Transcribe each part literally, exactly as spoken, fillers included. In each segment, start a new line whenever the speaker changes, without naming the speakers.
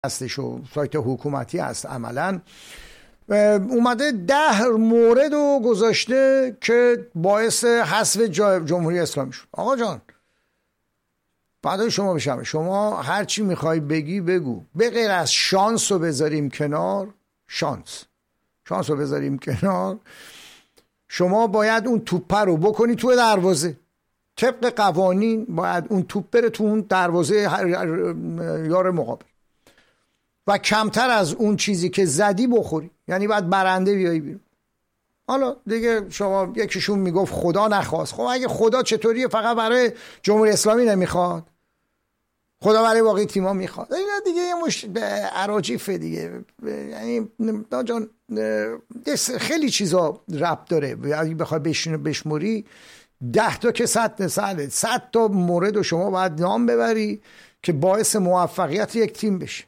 هستش و سایت حکومتی هست عملا، اومده ده مورد رو گذاشته که باعث حذف جمهوری اسلامی شد. آقا جان بعد شما بشم، شما هر چی میخوای بگی بگو، به غیر از شانس رو بذاریم کنار، شانس شانس رو بذاریم کنار، شما باید اون توپ رو بکنی تو دروازه. طبق قوانین باید اون توپ بره تو اون دروازه یار مقابل و کمتر از اون چیزی که زدی بخوری، یعنی باید برنده بیایی بیرون. حالا دیگه شما یکیشون میگفت خدا نخواست. خب اگه خدا چطوریه فقط برای جمهوری اسلامی نمیخواد، خدا برای باقی تیما میخواد؟ اینا دیگه یه مش اراجیفه دیگه. یعنی جان خیلی چیزا ربط داره. اگه بخوای بشموری ده تا که صد صد صد تا مورد رو شما باید نام ببری که باعث موفقیت یک تیم بشه،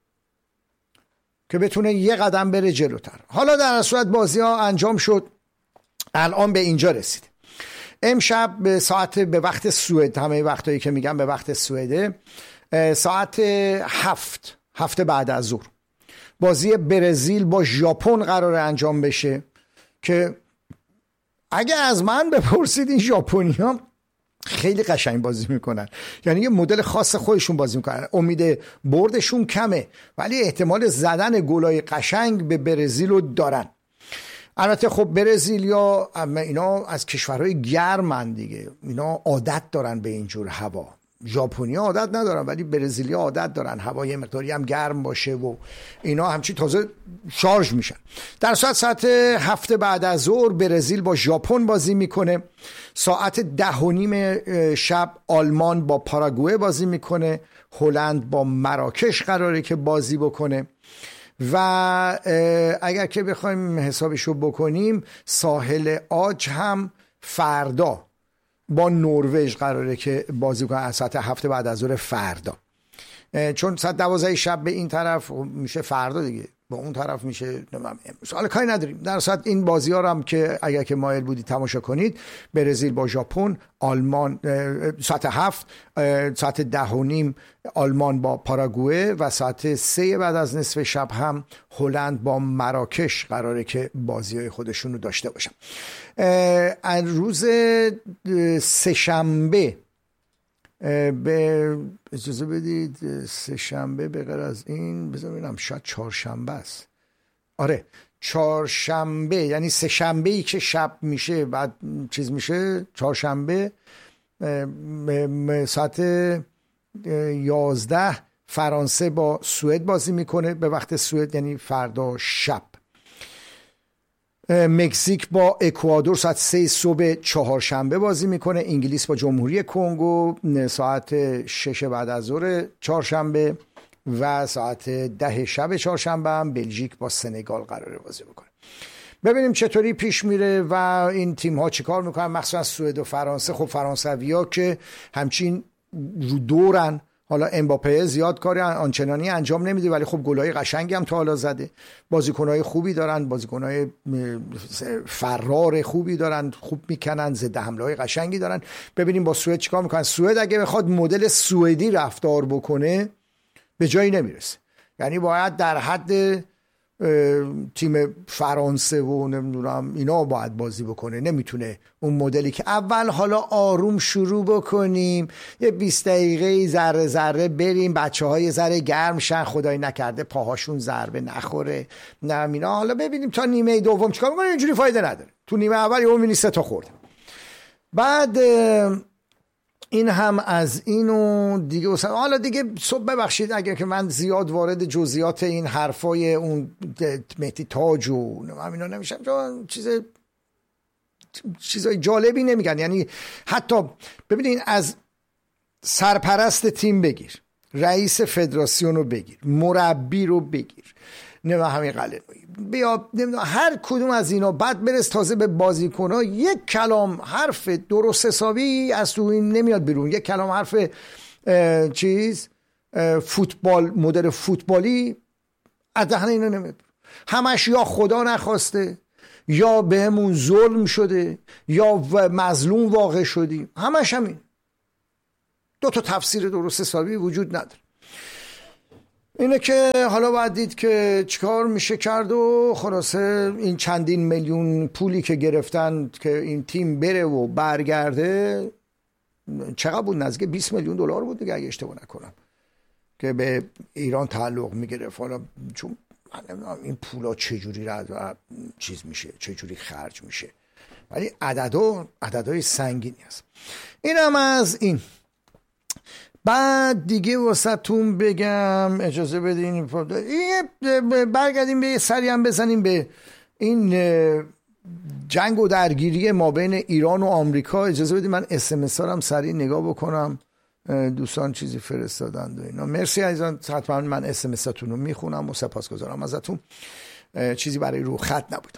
که بتونه یه قدم بره جلوتر. حالا در صورت بازی ها انجام شد، الان به اینجا رسید. امشب به ساعت به وقت سوئد، همه وقتایی که میگم به وقت سوئده، ساعت هفت هفت بعد از ظهر بازی برزیل با ژاپن قراره انجام بشه که اگه از من بپرسید این ژاپنی‌ها خیلی قشنگ بازی میکنن، یعنی یه مدل خاص خودشون بازی میکنن. امید بردشون کمه ولی احتمال زدن گلای قشنگ به برزیل رو دارن. البته خب برزیلیا اینا از کشورهای گرمن دیگه، اینا عادت دارن به اینجور هوا. ژاپنیا عادت ندارن ولی برزیلیا عادت دارن هوا یه مقداری هم گرم باشه و اینا همچی تازه شارژ میشن. در ساعت ساعت هفت بعد از ظهر برزیل با ژاپن بازی میکنه. ساعت ده و نیم شب آلمان با پاراگوئه بازی میکنه. هلند با مراکش قراره که بازی بکنه. و اگر که بخوایم حسابشو بکنیم ساحل عاج هم فردا با نروژ قراره که بازی کنه از ساعت هفت بعد از ظهر فردا، چون ساعت دوازده شب به این طرف میشه فردا دیگه، با اون طرف میشه امروز. حالا کاری نداریم. در ساعت این بازی ها هم که اگر که مایل بودی تماشا کنید، برزیل با ژاپن، آلمان ساعت هفت، ساعت ده و نیم آلمان با پاراگوئه و ساعت سه بعد از نصف شب هم هلند با مراکش قراره که بازی های خودشون رو داشته باشن. روز سه شنبه به اجازه بدید سه شنبه به غیر از این بذار ببینم شاید چهارشنبه است. آره چهارشنبه، یعنی سه شنبه ای که شب میشه بعد چیز میشه چهارشنبه ساعت یازده فرانسه با سوئد بازی میکنه به وقت سوئد، یعنی فردا شب. مکزیک با اکوادور ساعت سه صبح چهارشنبه بازی میکنه. انگلیس با جمهوری کنگو ساعت شش بعد از ظهر چهارشنبه و ساعت ده شب چهارشنبه هم بلژیک با سنگال قراره بازی بکنه. ببینیم چطوری پیش میره و این تیم ها چیکار میکنن، مخصوصا سوئد و فرانسه. خب فرانسویا که همچین رو دورن، حالا امباپه زیاد کاری آنچنانی انجام نمیده ولی خب گلای قشنگی هم تا حالا زده، بازیکنای خوبی دارن، بازیکنای فرار خوبی دارن، خوب میکنن، ضد حمله‌های قشنگی دارن. ببینیم با سوئد چیکار میکنن. سوئد اگه بخواد مدل سوئدی رفتار بکنه به جایی نمیرسه، یعنی باید در حد تیم فرانسه و نمیدونم اینا باید بازی بکنه. نمیتونه اون مدلی که اول حالا آروم شروع بکنیم، یه بیست دقیقه ذره ذره بریم، بچه های ذره گرم شن، خدای نکرده پاهاشون ضربه نخوره، نه اینا، حالا ببینیم تا نیمه دوم چیکار میکنه. اینجوری فایده نداره. تو نیمه اول یهو میبینی سه تا خورد. بعد این هم از اینو دیگه. حالا دیگه صبح ببخشید اگر که من زیاد وارد جزئیات این حرفای اون مهدی تاج و همینا نمیشم، چون چیز چیزای جالبی نمیگن. یعنی حتی ببینید از سرپرست تیم بگیر، رئیس فدراسیون رو بگیر، مربی رو بگیر، نه همین قلنویی بیا، نمیدونم هر کدوم از اینا، بعد برس تازه به بازیکن‌ها، یک کلام حرف درست حسابی از تو این نمیاد بیرون. یک کلام حرف چیز فوتبال، مدل فوتبالی از دهن اینا نمیاد. همش یا خدا نخواسته، یا بهمون ظلم شده، یا مظلوم واقع شدیم، همش همین. دو تا تفسیر درست حسابی وجود نداره. اینه که حالا باید دید که چیکار میشه کرد و خلاصه این چندین میلیون پولی که گرفتن که این تیم بره و برگرده، چقدر بود؟ نزدیک بیست میلیون دلار بود دیگه اگه اشتباه نکنم که به ایران تعلق میگرفت. حالا چون من نمیدونم این پولا چجوری رد چیز میشه، چجوری خرج میشه، ولی عددها عددهای سنگینی هست. اینم از این. بعد دیگه واسهتون بگم اجازه بدین برگردیم به سری هم بزنیم به این جنگ و درگیری ما بین ایران و آمریکا. اجازه بدین من اس ام اس هم سری نگاه بکنم، دوستان چیزی فرستادند و اینا. مرسی عزیزان، حتما من اس ام اس تون رو میخونم و سپاسگزارم ازتون. چیزی برای رو خط نبود.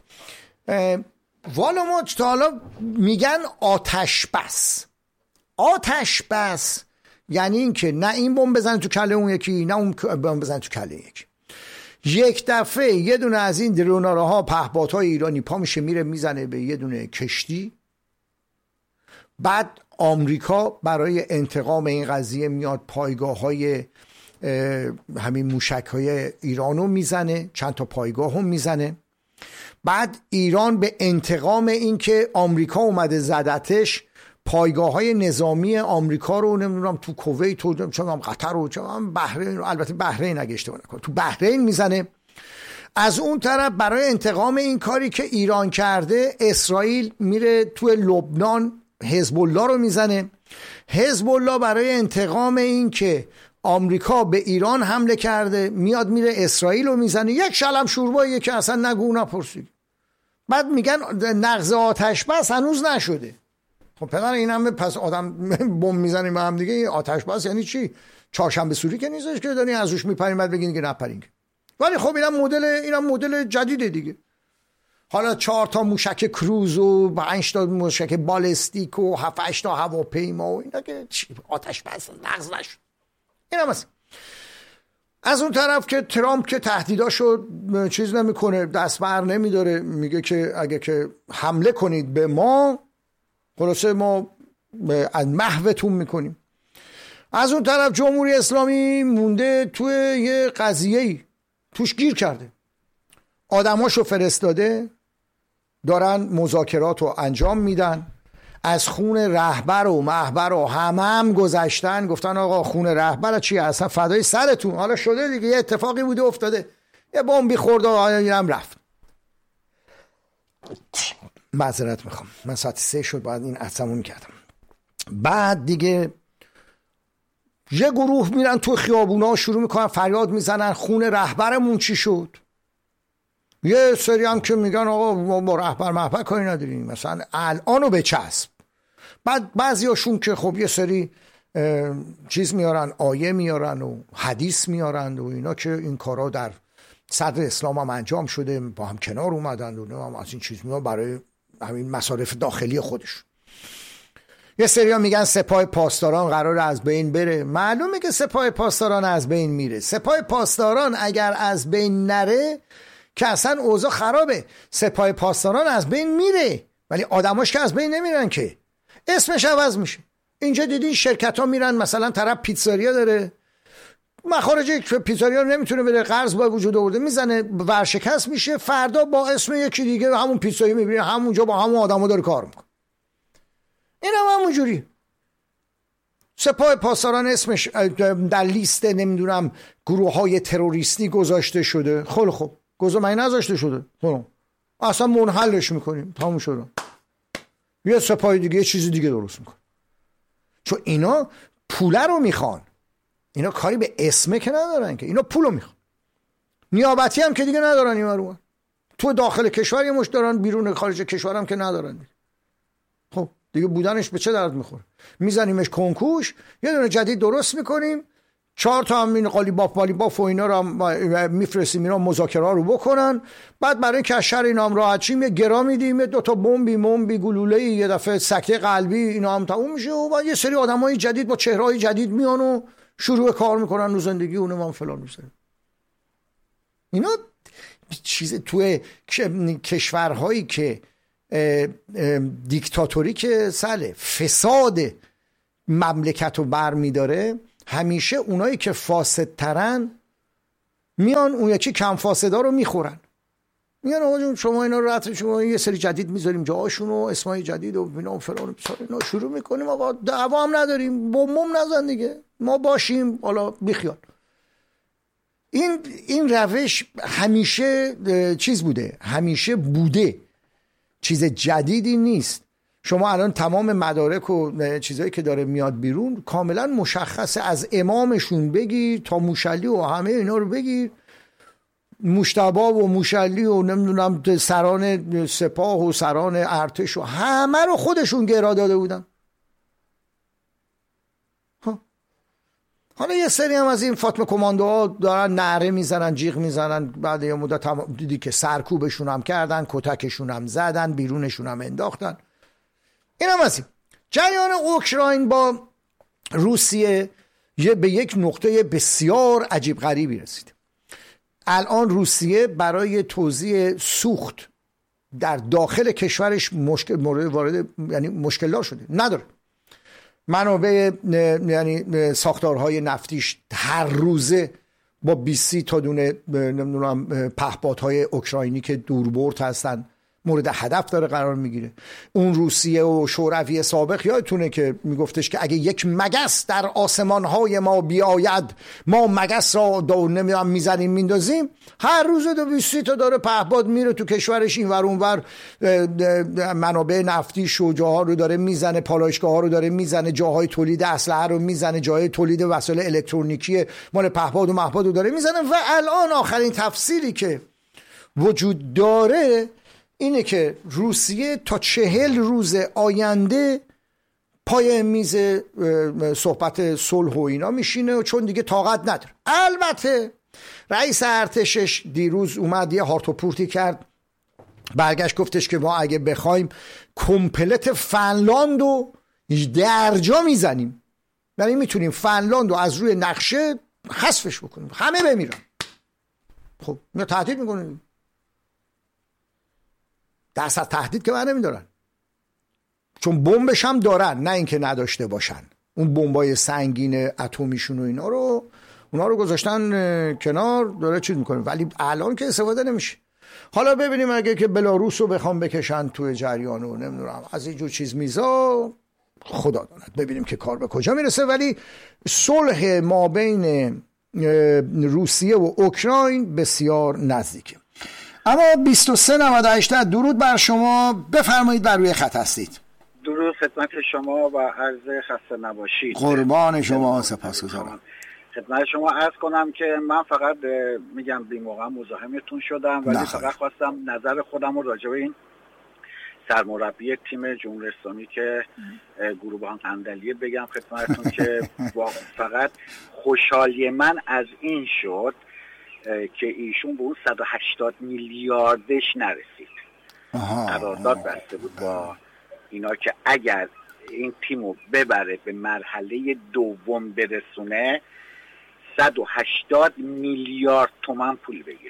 والا ما تا حالا میگن آتش بس. آتش بس یعنی این که نه این بمب بزن تو کله اون یکی، نه اون بمب بزن تو کله یکی. یک دفعه یه دونه از این درونارها پهپادهای ایرانی پا میشه میره میزنه به یه دونه کشتی. بعد آمریکا برای انتقام این قضیه میاد پایگاه های همین موشک های ایرانو میزنه، چند تا پایگاه هم میزنه. بعد ایران به انتقام این که آمریکا اومده زدتش، پایگاه های نظامی آمریکا رو نمیدونم تو کویت و چون قطر و چون بحرین، البته بحرین اگه اشتباه نکنم تو بحرین میزنه. از اون طرف برای انتقام این کاری که ایران کرده، اسرائیل میره تو لبنان حزب الله رو میزنه. حزب الله برای انتقام این که آمریکا به ایران حمله کرده میاد میره اسرائیل رو میزنه. یک شلم شورباییه که اصلا نگو نپرسید. بعد میگن نقض آتش بس هنوز نشده. خب پدر این همه پس آدم بم میزنیم به هم دیگه، آتش بس یعنی چی؟ چهارشنبه سوری که نیستش که دارین از روش میپرین بعد بگین که نپرین. ولی خب اینم مدل اینم مدل جدیده دیگه. حالا چهار تا موشک کروز و پنج تا موشک بالستیک و هفت هشت تا هواپیما و اینا که آتش بس نقض نشد. اینم است. از اون طرف که ترامپ که تهدیداشو چیز نمیکنه، دست بر نمیداره، میگه که اگه که حمله کنید به ما خلاصه ما از محوتون میکنیم. از اون طرف جمهوری اسلامی مونده توی یه قضیه‌ای توش گیر کرده، آدماشو فرستاده دارن مذاکرات رو انجام میدن، از خون رهبر و محبر و هم هم گذشتن، گفتن آقا خون رهبر چیه اصلا فدای سرتون. حالا شده دیگه، یه اتفاقی بوده افتاده، یه بمبی خورده و اینم رفت. معذرت میخوام من ساعت سه شد باید این عصمون کردم. بعد دیگه یه گروه میرن تو خیابونا شروع میکنن فریاد میزنن خون رهبرمون چی شد. یه سری هم که میگن آقا ما با رهبر محبر کاری نداریم، مثلا الانو بچسب. بعد بعضیاشون که خب یه سری چیز میارن، آیه میارن و حدیث میارن و اینا که این کارا در صدر اسلام هم انجام شده، با هم کنار اومدن و هم از این چیز میان برای همین مصارف داخلی خودش. یه سری ها میگن سپاه پاسداران قرار از بین بره. معلومه که سپاه پاسداران از بین میره. سپاه پاسداران اگر از بین نره که اصلا اوضاع خرابه. سپاه پاسداران از بین میره ولی آدماش که از بین نمیرن که، اسمش عوض میشه. اینجا دیدین شرکت ها میرن مثلا طرف پیتزاریا داره، مخارج پیتزاریا رو نمیتونه بره، قرض با وجود آورده، میزنه ورشکست میشه، فردا با اسم یکی دیگه همون پیتزایی میبینه همونجا با همون آدما داره کار میکنه. این هم همون جوری. سپاه پاسداران اسمش در لیست نمیدونم گروه های تروریستی گذاشته شده. خیلی خوب گذاشته، من نذاشته شده، خب اصلا منحلش میکنیم، تموم شده. یه سپاه دیگه یه چیزی دیگه درست میکنه، چون اینا پوله رو میخوان. اینا کاری به اسمه که ندارن که، اینا پولو میخوان. نیابتی هم که دیگه ندارن، اینا رو تو داخل کشور یه مش دارن، بیرون خارج کشور هم که ندارن. خب دیگه بودنش به چه درد میخوره؟ میزنیمش کنکوش، یه دونه جدید درست میکنیم، چهار تا همین قالیباف بالیباف و اینا رو میفرستیم اینا مذاکره رو بکنن. بعد برای اینکه از شر اینا هم راحت شیم یه گرا میدیم، یه دو تا بمبی مومبی گلوله‌ای، یه دفعه سکته قلبی، اینا هم تموم میشه و بعد یه سری آدمای جدید با چهره‌های جدید میان و شروع کار میکنن و زندگی اونم هم فلان میشه. اینا چیز توی کشورهایی که دیکتاتوری که سله فساد مملکت رو بر میداره، همیشه اونایی که فاسدترن میان اون یکی کم فاسدا رو میخورن، میگن آقا جون شما اینا رو رد، شما یه سری جدید میذاریم جاهاشون و اسمای جدید و اینا فلان اینا شروع میکنیم، آقا دعوا هم نداریم، بمبم نزن دیگه، ما باشیم، حالا بیخیال. این این روش همیشه چیز بوده، همیشه بوده، چیز جدیدی نیست. شما الان تمام مدارک و چیزایی که داره میاد بیرون کاملا مشخصه، از امامشون بگیر تا موشلی و همه اینا رو بگیر، مجتبی و موشلی و نمیدونم سران سپاه و سران ارتش و همه رو خودشون گرا داده بودن. حالا یه سری هم از این فاطمه کماندوها دارن نعره میزنن، جیغ میزنن، بعد یه مدت هم دیدی که سرکوبشون هم کردن، کتکشون هم زدن، بیرونشون هم انداختن. این هم از این جریان اوکراین با روسیه یه به یک نقطه بسیار عجیب غریبی رسید. الان روسیه برای توزیع سوخت در داخل کشورش مشکل مورد وارد یعنی مشکل شده، نداره. منابع یعنی ساختارهای نفتیش هر روزه با بیست تا دونه نمیدونم پهپادهای اوکراینی که دوربرد هستن مورد هدف داره قرار میگیره. اون روسیه و شوروی سابق یادتونه که میگفتش که اگه یک مگس در آسمانهای ما بیاید ما مگس را دو نمیدونم میزنیم میندازیم. هر روز دو بیست تا داره پهپاد میره تو کشورش، این ور اون ور منابع نفتی شجاعا رو داره میزنه، پالایشگاه ها رو داره میزنه، جاهای تولید اسلحه رو میزنه، جاهای تولید وسایل الکترونیکی مال پهپاد و محپاد رو داره میزنه. و الان آخرین تفسیری که وجود داره اینه که روسیه تا چهل روز آینده پای میز صحبت صلح و اینا میشینه و چون دیگه طاقت نداره. البته رئیس ارتشش دیروز اومد یه هارت و پورتی کرد، برگشت گفتش که ما اگه بخوایم کمپلت فنلاند رو درجا میزنیم، یعنی میتونیم فنلاند رو از روی نقشه حذفش بکنیم، همه بمیرن. خب اینا تهدید میکنن، دست از تهدید که من نمیدارن، چون بمبش هم دارن، نه اینکه نداشته باشن. اون بمبای سنگین اتمیشون و اینا رو اونا رو گذاشتن کنار، داره چیز میکنه، ولی الان که استفاده نمیشه. حالا ببینیم اگه که بلاروس رو بخوام بکشن توی جریان و نمیدونم از اینجور چیز میزا، خدا داند ببینیم که کار به کجا میرسه. ولی صلح ما بین روسیه و اوکراین بسیار نزدیکه. اما بیست و سه نود و هشت درود بر شما، بفرمایید بر روی خط هستید.
درود خدمت شما و عرض خسته نباشید.
قربان شما، سپاسگزارم.
خدمت شما عرض کنم که من فقط میگم بی موقع مزاحمتون شدم، ولی فقط خواستم نظر خودم رو راجع به این سرمربی تیم جمهوری اسلامی که گروبان قندلیه بگم خدمتتون که فقط خوشحالی من از این شد که ایشون به اون صد و هشتاد میلیاردش نرسید. قرارداد بسته بود با اینا که اگر این تیمو ببره به مرحله دوم برسونه صد و هشتاد میلیارد تومان پول بگیره.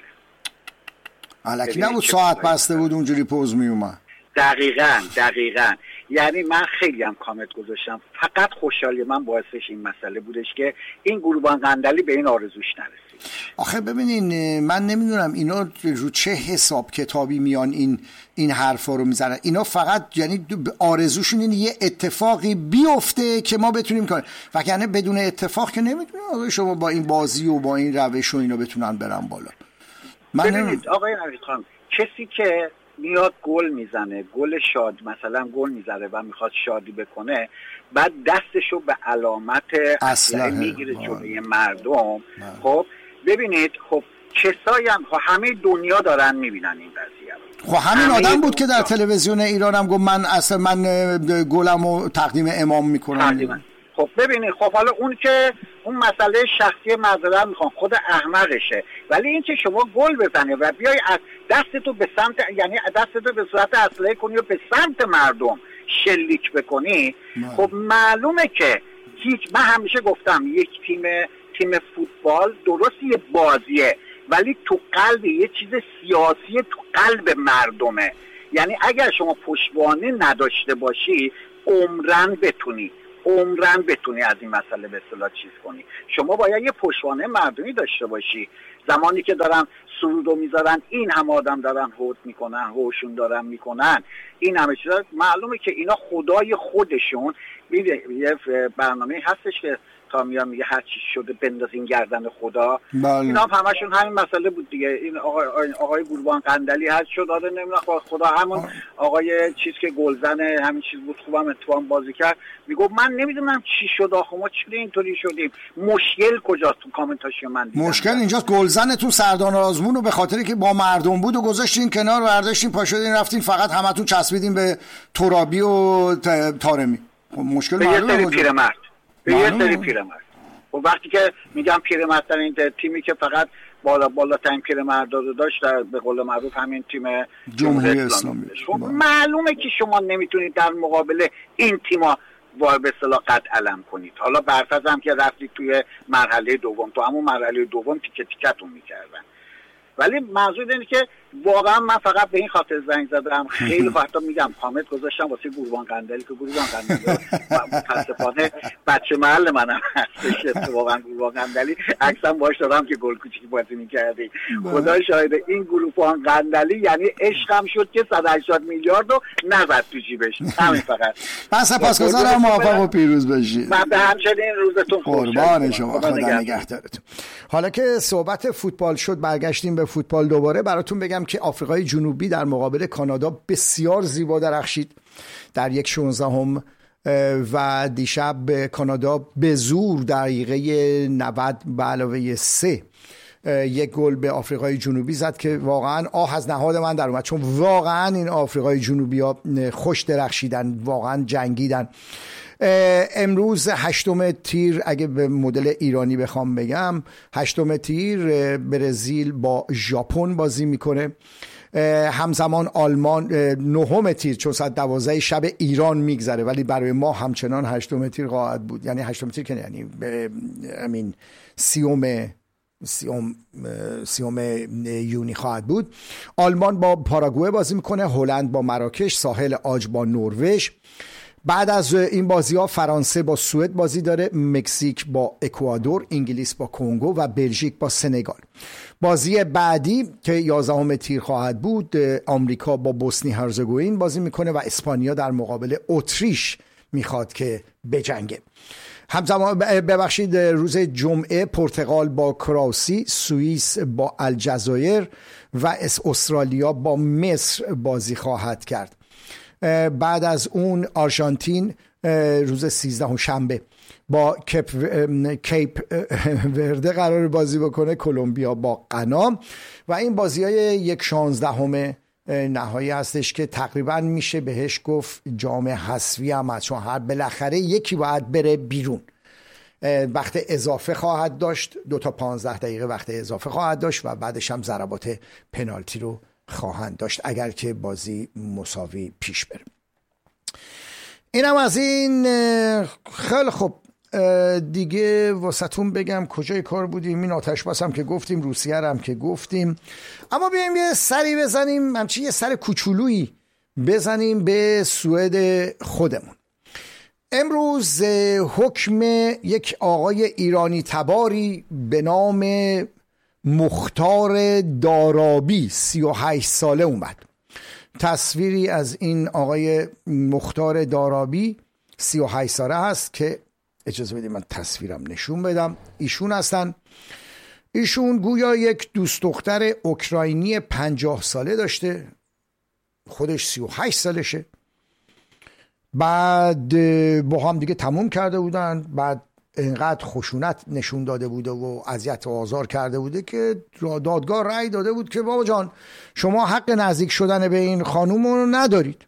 الکی نبود ساعت بسته بود اونجوری پوز می اومد.
دقیقاً دقیقاً یعنی من خیلی هم کامنت گذاشتم، فقط خوشحالی من باعثش این مسئله بودش که این گروبان قندلی به این آرزوش نرسید.
آخه ببینین من نمیدونم اینا رو چه حساب کتابی میان این این حرفا رو میزنن. اینا فقط یعنی آرزوشون اینه یه اتفاقی بیفته که ما بتونیم کنیم، وگرنه بدون اتفاق که نمیتونن شما با این بازی و با این روش و اینا بتونن برن بالا.
من ببینید آقای نوید خان، کسی که میاد گل میزنه، گل شاد مثلا گل میزنه و میخواد شادی بکنه، بعد دستشو به علامت اسلحه میگیره جلوی مردم. خب ببینید، خب کسایی هم همه دنیا دارن میبینن این قضیه رو.
خب همین آدم بود که در تلویزیون ایران هم گفت من اصلا من گلمو تقدیم امام میکنم.
خب ببینید، خب حالا اون که اون مسئله شخصی معذرت میخوام خود احمقشه، ولی این که شما گل بزنی و بیای از دستتو به سمت، یعنی دستتو به صورت اسلحه کنی و به سمت مردم شلیک بکنی، خب معلومه که هیچ. من همیشه گفتم یک تیم تیم فوتبال درستی یه بازیه، ولی تو قلب یه چیز سیاسی، تو قلب مردمه. یعنی اگر شما پشتوانه نداشته باشی عمرن بتونی عمرن بتونی از این مسئله به اصطلاح چیز کنی. شما باید یه پشتوانه مردمی داشته باشی. زمانی که دارن سرودو میذارن این همه آدم دارن هوت میکنن، هوشون دارن میکنن، این همه چیزا، معلومه که اینا خدای خودشون. میده یه برنامه هستش که تا میان میگه هر چی شده بندازین گردن خدا.
بله.
اینا هم همشون همین مسئله بود دیگه. این آقای آقای گلبان قندلی هر شد آره نمیدونم خدا همون آقای چیز که گلزن همین چیز بود خوبم اتفاق بازی کرد میگفت من نمیدونم چی شد آخه ما چی اینطوری شدیم. مشکل کجاست؟ تو کامنتاشی من دیدم
مشکل اینجاست گلزنتون سردار آزمون رو به خاطری که با مردم بود و گذاشتین کنار، برداشتین پاشدین رفتین فقط همتون چسبیدین به ترابی و طارمی. مشکل
معلومه پیرمرد به یه سری پیرمرد. و وقتی که میگم پیرمرد در این تیمی که فقط بالا بالاترین پیرمرد رو داشت در به قول معروف همین تیم
جمهوری اسلامی،
معلومه که شما نمیتونید در مقابل این تیما وای به اصطلاح قد علم کنید. حالا برفرض هم که رفتید توی مرحله دوم، تو همون مرحله دوم تیکه تیکتون میکردن. ولی منظور اینه که واقعا من فقط به این خاطر زنگ زدم. خیلی وقتا میگم کامنت گذاشتم واسه گوربان قندلی که گوربان قندلی متاسفانه بچه محل منم هستش. واقعا گوربان قندلی عکسم باش دارم که گل کوچیکی بازی می‌کردی. خدا شاهد این گوربان قندلی یعنی عشقم شد که صد و هشتاد میلیارد رو نزد تو جیبش. همین فقط.
من سپاسگزارم، موفق و پیروز باشید.
من به همچنین روزتون خوش.
قربان شما، خدا نگهدارتون. حالا که صحبت فوتبال شد برگشتیم به فوتبال دوباره. براتون بگم که آفریقای جنوبی در مقابل کانادا بسیار زیبا درخشید در یک شانزدهم و دیشب کانادا به زور دقیقه نود به علاوه سه یک گل به آفریقای جنوبی زد که واقعا آه از نهاد من در اومد، چون واقعا این آفریقای جنوبی ها خوش درخشیدن، واقعا جنگیدن. امروز هشتم تیر اگه به مدل ایرانی بخوام بگم، هشتم تیر برزیل با ژاپن بازی میکنه. همزمان آلمان نهم تیر، چون ساعت دوازده شب ایران میگذره ولی برای ما همچنان هشتم تیر خواهد بود. یعنی هشتم تیر که یعنی امین سیوم سیوم سیوم یونی خواهد بود. آلمان با پاراگوئه بازی میکنه، هلند با مراکش، ساحل عاج با نروژ. بعد از این بازی ها فرانسه با سوئد بازی داره، مکزیک با اکوادور، انگلیس با کنگو و بلژیک با سنگال. بازی بعدی که یازدهم تیر خواهد بود، آمریکا با بوسنی هرزگوین بازی میکنه و اسپانیا در مقابل اتریش میخواد که بجنگه. همزمان ببخشید روز جمعه پرتغال با کرواسی، سوئیس با الجزایر و استرالیا با مصر بازی خواهد کرد. بعد از اون آرژانتین روز سیزدهم شنبه با کیپ کیپ ورده قرار بازی بکنه، کلمبیا با غنا. و این بازی های یک شانزدهم نهایی هستش که تقریبا میشه بهش گفت جام حذفی هم هست، چون هر بالاخره یکی باید بره بیرون. وقت اضافه خواهد داشت، دو تا پانزده دقیقه وقت اضافه خواهد داشت و بعدش هم ضربات پنالتی رو خواهند داشت اگر که بازی مساوی پیش بره. اینم از این. خیلی خوب دیگه واسهتون بگم کجای کار بودیم. این آتش بس هم که گفتیم، روسیه هم که گفتیم، اما بیایم یه سری بزنیم، همچین یه سر کوچولویی بزنیم به سوئد خودمون. امروز حکم یک آقای ایرانی تباری به نام مختار دارابی سی و هشت ساله اومد. تصویری از این آقای مختار دارابی سی و هشت ساله هست که اجازه بدید من تصویرم نشون بدم. ایشون هستن. ایشون گویا یک دوست دختر اوکراینی پنجاه ساله داشته، خودش سی و هشت سالشه. بعد با هم دیگه تموم کرده بودن، بعد اینقدر خشونت نشون داده بوده و اذیت و آزار کرده بوده که دادگاه رأی داده بود که بابا جان شما حق نزدیک شدن به این خانوم رو ندارید.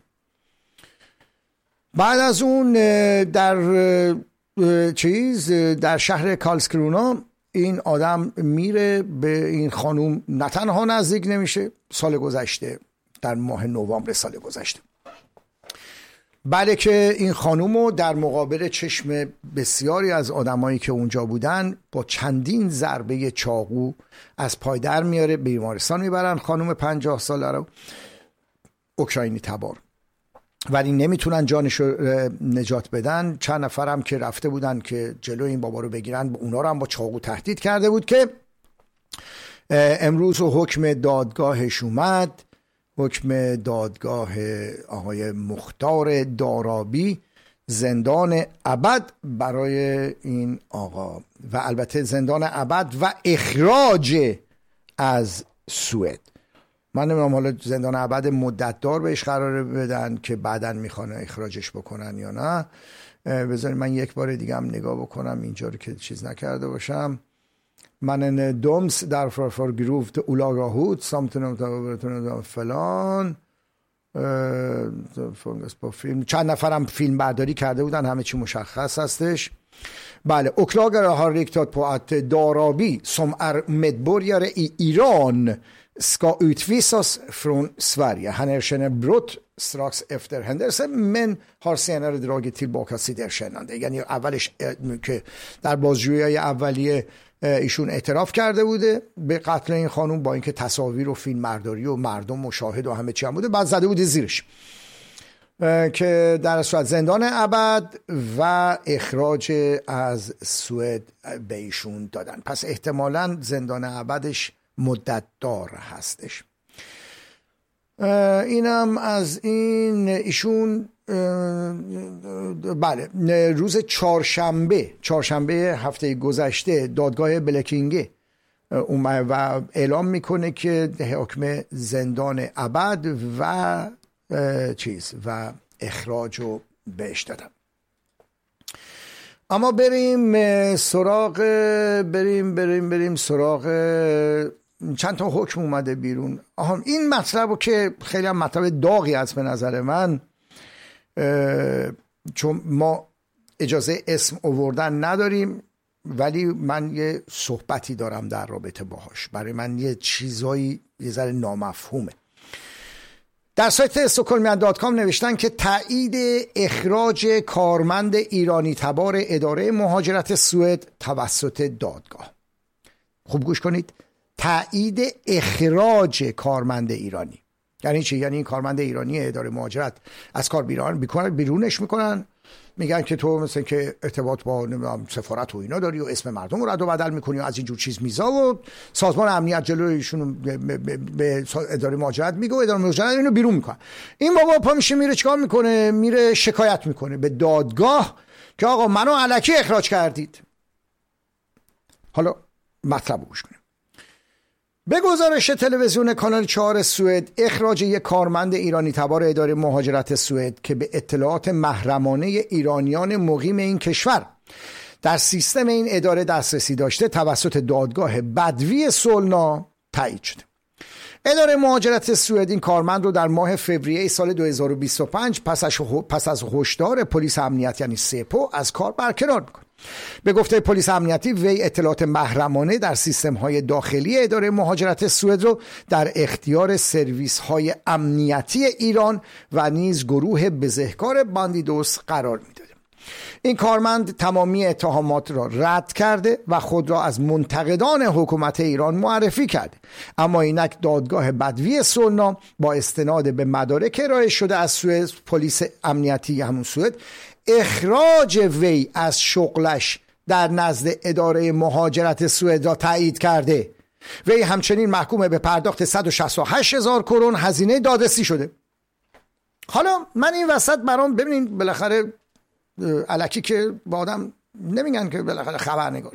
بعد از اون در چیز در شهر کالسکرونا این آدم میره به این خانوم، نه تنها نزدیک نمیشه، سال گذشته در ماه نوامبر سال گذشته، بله که این خانومو در مقابل چشم بسیاری از آدمایی که اونجا بودن با چندین ضربه چاقو از پای در میاره، به بیمارستان میبرن. خانوم پنجاه ساله رو، اوکراینی تبار. ولی نمیتونن جانش رو نجات بدن. چند نفرم که رفته بودن که جلو این بابا رو بگیرن، اونا رو هم با چاقو تهدید کرده بود که امروز حکم دادگاهش اومد، حکم دادگاه آقای مختار دارابی، زندان ابد برای این آقا و البته زندان ابد و اخراج از سوئد. من نمیدونم حالا زندان ابد مدت دار بهش قرار بدن که بعداً میخوان اخراجش بکنن یا نه. بذارید من یک بار دیگه هم نگاه بکنم اینجا رو که چیز نکرده باشم. من دومس در فار گروفت اولاگا هود سامتون فلان با فیلم، چند نفرم فیلم برداری کرده بودن، همه چی مشخص هستش. بله، اوکلاگر har riktat på att Darabi som är medborgare i Iran ska utvisas från Sverige. Han erkänner brott strax efter händelsen men har senare dragit tillbaka sitt erkännande. یعنی اولش که در بازجویی اولیه ایشون اعتراف کرده بوده به قتل این خانوم، با اینکه تصاویر و فیلم برداری و مردم و شاهد و همه چی هم بوده، بعد زده بوده زیرش که در صورت زندان ابد و اخراج از سوئد به ایشون دادن. پس احتمالاً زندان ابدش مدت دار هستش. اینم از این ایشون. بله، روز چهارشنبه چهارشنبه هفته گذشته دادگاه بلکینگه اومد و اعلام میکنه که حکم زندان ابد و چیز و اخراج رو بهش دادم. اما بریم سراغ بریم بریم بریم سراغ چند تا حکم اومده بیرون. آها، این مطلب رو که خیلی هم مطلب داغی است به نظر من، چون ما اجازه اسم آوردن نداریم، ولی من یه صحبتی دارم در رابطه باهاش. برای من یه چیزایی یه ذره نامفهومه. در سایت استکهلمیان دات کام نوشتن که تایید اخراج کارمند ایرانی تبار اداره مهاجرت سوئد توسط دادگاه. خوب گوش کنید، تایید اخراج کارمند ایرانی یعنی چی؟ یعنی این کارمند ایرانی اداره مهاجرت از کار بیرون بیکنن، بیرونش میکنن، میگن که تو مثلا که ارتباط با نمیدونم سفارت و اینا داری و اسم مردم رو رد و بدل میکنی و از این جور چیز میزا و سازمان امنیت جلویشون به اداره مهاجرت میگه و اداره مهاجرت اینو بیرون میکنه. این بابا پا میشه میره چیکار میکنه؟ میره شکایت میکنه به دادگاه که آقا منو الکی اخراج کردید. حالا مطلب گوش کنیم. به گزارش تلویزیون کانال چهار سوئد، اخراج یک کارمند ایرانی تبار اداره مهاجرت سوئد که به اطلاعات محرمانه ایرانیان مقیم این کشور در سیستم این اداره دسترسی داشته توسط دادگاه بدوی سولنا تایید شده. اداره مهاجرت سوئد این کارمند رو در ماه فوریه سال دو هزار و بیست و پنج پس از پس از هشدار پلیس امنیت یعنی سپو از کار برکنار میکنه. به گفته پلیس امنیتی، وی اطلاعات محرمانه در سیستم‌های داخلی اداره مهاجرت سوئد رو در اختیار سرویس‌های امنیتی ایران و نیز گروه بزهکار باندیدوس قرار میداده. این کارمند تمامی اتهامات را رد کرده و خود را از منتقدان حکومت ایران معرفی کرده، اما اینک دادگاه بدوی سولنا با استناد به مدارک ارائه شده از سوئد، پلیس امنیتی همون سوئد، اخراج وی از شغلش در نزد اداره مهاجرت سوئد را تایید کرده. وی همچنین محکوم به پرداخت صد و شصت و هشت هزار کرون هزینه دادرسی شده. حالا من این وسط برام ببینید، بالاخره الکی که با آدم نمیگن که بالاخره خبرنگار.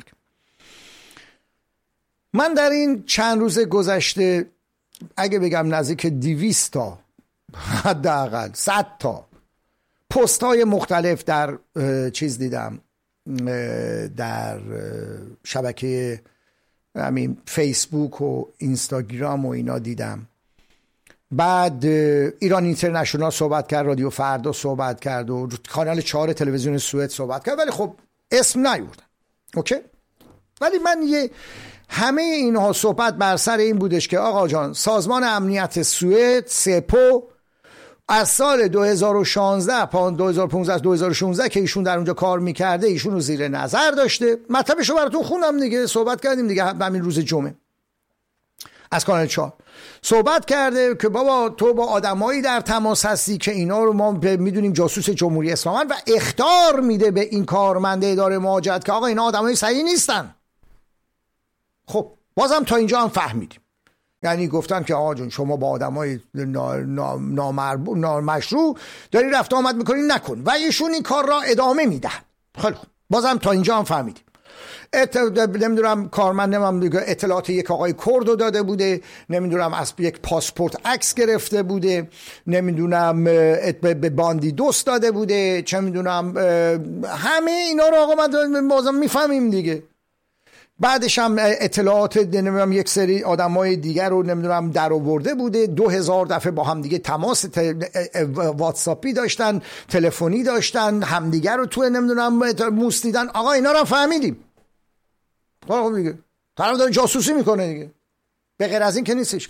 من در این چند روز گذشته اگه بگم نزدیک دویست تا حداقل صد تا پست های مختلف در چیز دیدم، در شبکه همین فیسبوک و اینستاگرام و اینا دیدم. بعد ایران اینترنشنال صحبت کرد، رادیو فردا صحبت کرد و کانال چهار تلویزیون سوئد صحبت کرد، ولی خب اسم نیوردن. اوکی؟ ولی من یه همه اینها صحبت بر سر این بودش که آقا جان، سازمان امنیت سوئد سپو از سال دو هزار و شانزده دو هزار و پانزده دو هزار و شانزده که ایشون در اونجا کار میکرده ایشون رو زیر نظر داشته. مطلبشو براتون خوندم دیگه، صحبت کردیم دیگه همین روز جمعه. از کانال چهار صحبت کرده که بابا تو با آدمایی در تماس هستی که اینا رو ما میدونیم جاسوس جمهوری اسلامی و اخطار میده به این کارمند اداره مهاجرت که آقا اینا آدمای صحیح نیستن. خب بازم تا اینجا هم فهمیدیم، یعنی گفتن که آقا جون شما با آدمای نامربوط نامشروع داری رفت آمد میکنی، نکن، و ایشون این کار را ادامه میدن. خیلی خب بازم تا اینجا هم فهمیدیم. نمیدونم کارمند نمیدونم اطلاعات یک آقای کرد رو داده بوده، نمیدونم از یک پاسپورت عکس گرفته بوده، نمیدونم به باندی دوست داده بوده، چه میدونم همه اینا رو آقا من بازم میفهمیم دیگه. بعدش هم اطلاعات نمیدونم یک سری آدمای دیگر رو نمیدونم در آورده بوده، دو هزار دفعه با هم دیگه تماس واتساپی داشتن، تلفنی داشتن، همدیگر رو تو نمیدونم موس دیدن. آقا اینا رو فهمیدیم. خب دیگه طرف داره جاسوسی میکنه دیگه، به غیر از این که نیستش.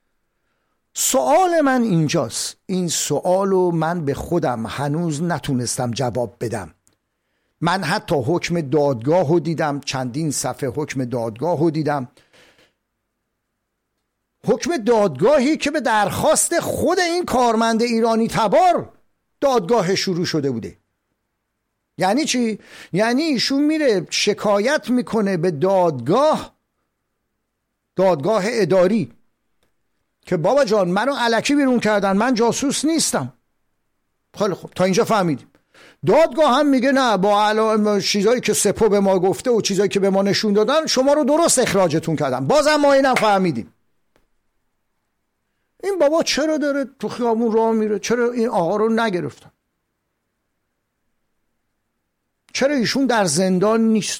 سوال من اینجاست، این سوالو من به خودم هنوز نتونستم جواب بدم. من حتی حکم دادگاه رو دیدم، چندین صفحه حکم دادگاه رو دیدم، حکم دادگاهی که به درخواست خود این کارمند ایرانی تبار دادگاه شروع شده بوده. یعنی چی؟ یعنی ایشون میره شکایت میکنه به دادگاه، دادگاه اداری، که بابا جان منو الکی بیرون کردن، من جاسوس نیستم. خیلی خوب تا اینجا فهمیدیم. دادگاه هم میگه نه، با علائم چیزایی که سپو به ما گفته و چیزایی که به ما نشون دادن شما رو درست اخراجتون کردن. بازم ما اینم فهمیدیم. این بابا چرا داره تو خیابون راه میره؟ چرا این آقا رو نگرفتن؟ چرا ایشون در زندان نیست؟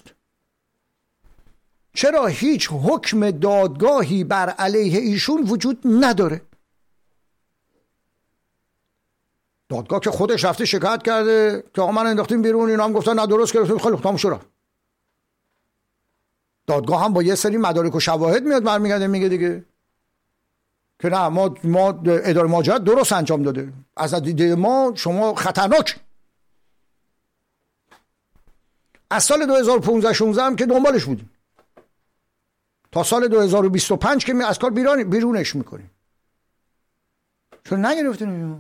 چرا هیچ حکم دادگاهی بر علیه ایشون وجود نداره؟ دادگاه که خودش رفته شکایت کرده که آقا من انداختیم بیرون، اینا هم گفتن نه درست گرفتیم، خیلی تموم شد. دادگاه هم با یه سری مدارک و شواهد میاد برمیگرده میگه دیگه که نه ما ما اداره مهاجرت درست انجام داده، از دید ما شما خطرناک. از سال دو هزار و پانزده شانزده هم که دنبالش بودیم تا سال دو هزار و بیست و پنج که از کار بیرون بیرونش میکنیم. چون نگرفتین؟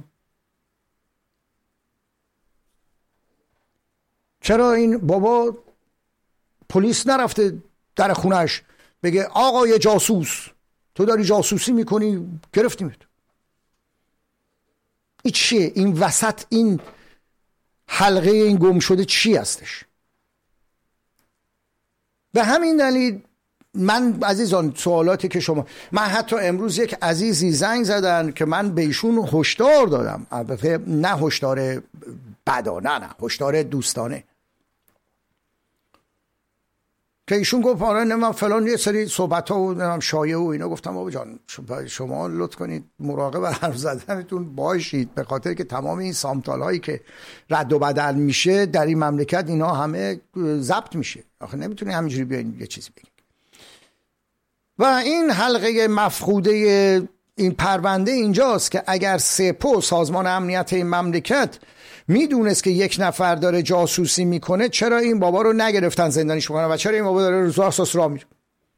چرا این بابا پلیس نرفته در خونش بگه آقای جاسوس تو داری جاسوسی میکنی، گرفتیمت؟ این چیه؟ این وسط این حلقه این گم شده چی هستش؟ به همین دلیل من عزیزان سوالاتی که شما، من حتی امروز یک عزیزی زنگ زدن که من به ایشون هشدار دادم، البته نه هشدار بدانه، نه هشدار دوستانه، که ایشون گفت آره نه من فلان یه سری صحبت ها و نمیم شایعه و اینا. گفتم بابا جان شما لطف کنید مراقب حرف زدنتون باشید، به خاطر که تمام این سامتال هایی که رد و بدل میشه در این مملکت اینا همه ضبط میشه. آخه نمیتونی همینجوری بیاین یه چیزی بگید. و این حلقه مفقوده این پرونده اینجاست که اگر سپو سازمان امنیت این مملکت میدونست که یک نفر داره جاسوسی میکنه، چرا این بابا رو نگرفتن زندانیش بکنن و چرا این بابا داره روزو اساس راه میره؟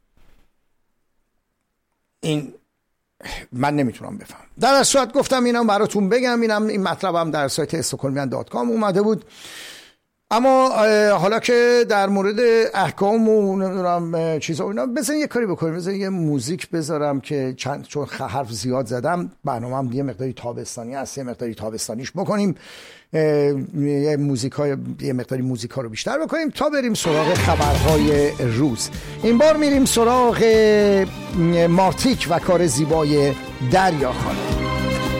این من نمیتونم بفهم. در اصل صورت گفتم اینم براتون بگم، اینم این مطلبم در سایت استکهلمیان دات کام اومده بود. اما حالا که در مورد احکام و نمیدونم چیزا اینا، بذارین یه کاری بکنیم، بذارین یه موزیک بذارم که چند چون حرف زیاد زدم، برنامه‌ام یه مقداری تابستانی هست، یه مقداری تابستانیش بکنیم، یه موزیکای یه مقداری موزیکا رو بیشتر بکنیم تا بریم سراغ خبرهای روز. این بار میریم سراغ مارتیک و کار زیبای دریا خانم.